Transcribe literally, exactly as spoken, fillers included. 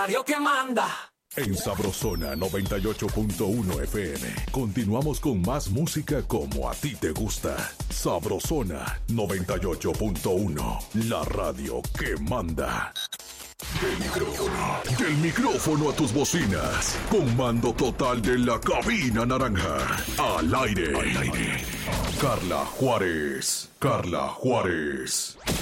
radio que manda. En Sabrosona noventa y ocho punto uno F M. Continuamos con más música como a ti te gusta. Sabrosona noventa y ocho punto uno. La radio que manda. Del micrófono, del micrófono a tus bocinas. Con mando total de la cabina naranja. Al aire. Al aire. Carla Juárez. Carla Juárez.